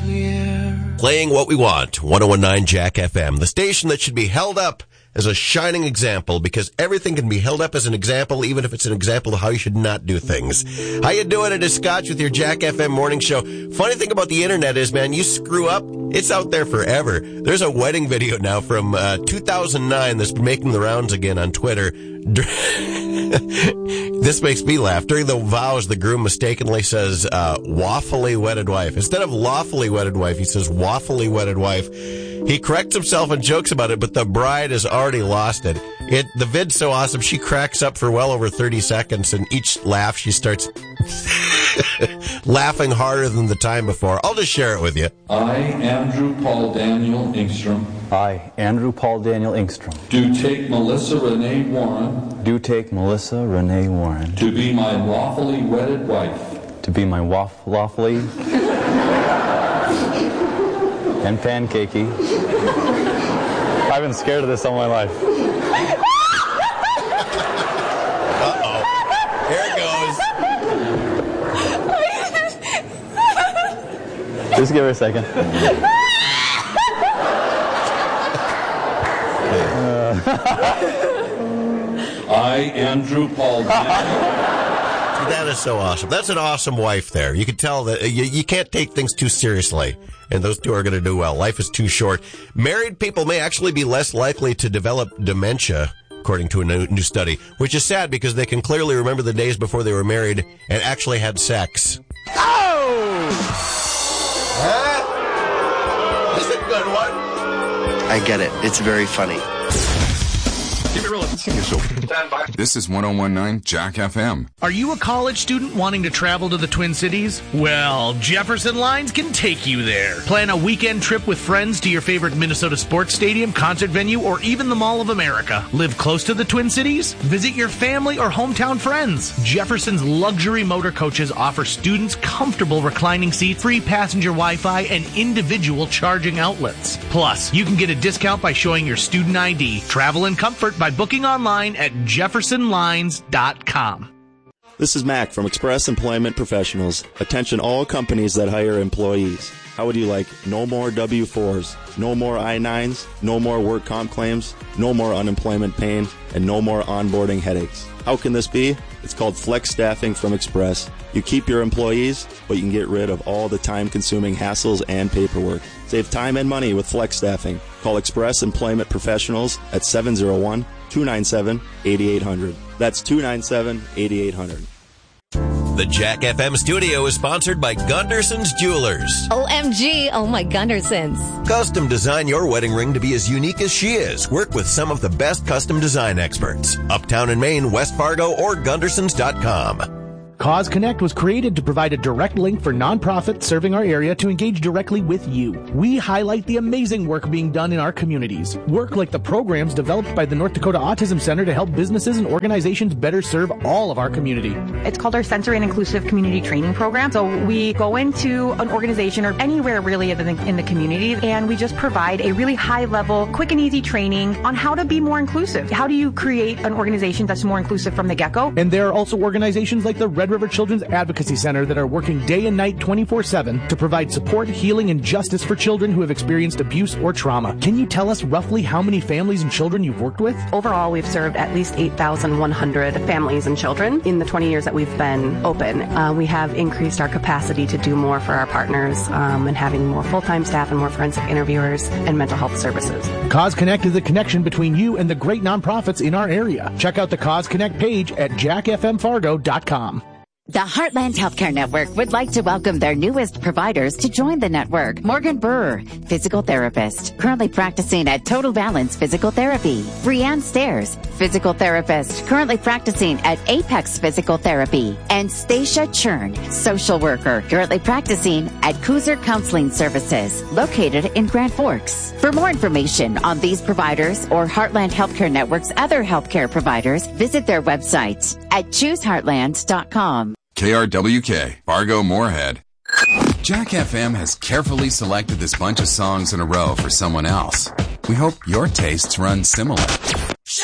Playing what we want, 101.9 Jack FM, the station that should be held up as a shining example, because everything can be held up as an example, even if it's an example of how you should not do things. How you doing? It is Scotch with your Jack FM morning show. Funny thing about the internet is, man, you screw up, it's out there forever. There's a wedding video now from 2009 that's been making the rounds again on Twitter. This makes me laugh. During the vows, the groom mistakenly says, waffly wedded wife. Instead of lawfully wedded wife, he says waffly wedded wife. He corrects himself and jokes about it, but the bride has already lost it. The vid's so awesome, she cracks up for well over 30 seconds, and each laugh she starts laughing harder than the time before. I'll just share it with you. I, Andrew Paul Daniel Engstrom. I, Andrew Paul Daniel Engstrom. Do take Melissa Renee Warren. Do take Melissa Renee Warren. To be my lawfully wedded wife. To be my lawfully and pancakey. I've been scared of this all my life. Uh-oh. Here it goes. Just give her a second. I, Andrew Paul Daniel. That is so awesome. That's an awesome wife there. You can tell that you can't take things too seriously, and those two are going to do well. Life is too short. Married people may actually be less likely to develop dementia, according to a new study, which is sad because they can clearly remember the days before they were married and actually had sex. Oh! Huh? That's a good one. I get it. It's very funny. This is 101.9 Jack FM. Are you a college student wanting to travel to the Twin Cities? Well, Jefferson Lines can take you there. Plan a weekend trip with friends to your favorite Minnesota sports stadium, concert venue, or even the Mall of America. Live close to the Twin Cities? Visit your family or hometown friends. Jefferson's luxury motor coaches offer students comfortable reclining seats, free passenger Wi-Fi, and individual charging outlets. Plus, you can get a discount by showing your student ID. Travel in comfort by booking online at jeffersonlines.com. This is Mac from Express Employment Professionals. Attention all companies that hire employees. How would you like no more W-4s, no more I-9s, no more work comp claims, no more unemployment pain, and no more onboarding headaches? How can this be? It's called Flex Staffing from Express. You keep your employees, but you can get rid of all the time-consuming hassles and paperwork. Save time and money with Flex Staffing. Call Express Employment Professionals at 701-297-8800. That's 297-8800. The Jack FM studio is sponsored by Gunderson's Jewelers. OMG, oh my Gundersons. Custom design your wedding ring to be as unique as she is. Work with some of the best custom design experts. Uptown in Maine, West Fargo, or Gundersons.com. Cause Connect was created to provide a direct link for nonprofits serving our area to engage directly with you. We highlight the amazing work being done in our communities. Work like the programs developed by the North Dakota Autism Center to help businesses and organizations better serve all of our community. It's called our Sensory and Inclusive Community Training Program. So we go into an organization or anywhere really in the community, and we just provide a really high-level, quick and easy training on how to be more inclusive. How do you create an organization that's more inclusive from the get-go? And there are also organizations like the Red River Children's Advocacy Center that are working day and night 24/7 to provide support, healing, and justice for children who have experienced abuse or trauma. Can you tell us roughly how many families and children you've worked with? Overall, we've served at least 8,100 families and children in the 20 years that we've been open. We have increased our capacity to do more for our partners and having more full-time staff and more forensic interviewers and mental health services. Cause Connect is the connection between you and the great nonprofits in our area. Check out the Cause Connect page at jackfmfargo.com. The Heartland Healthcare Network would like to welcome their newest providers to join the network. Morgan Burr, physical therapist, currently practicing at Total Balance Physical Therapy. Brianne Stairs, physical therapist, currently practicing at Apex Physical Therapy. And Stacia Churn, social worker, currently practicing at Cooser Counseling Services, located in Grand Forks. For more information on these providers or Heartland Healthcare Network's other healthcare providers, visit their website at chooseheartland.com. KRWK, Fargo Moorhead. Jack FM has carefully selected this bunch of songs in a row for someone else. We hope your tastes run similar.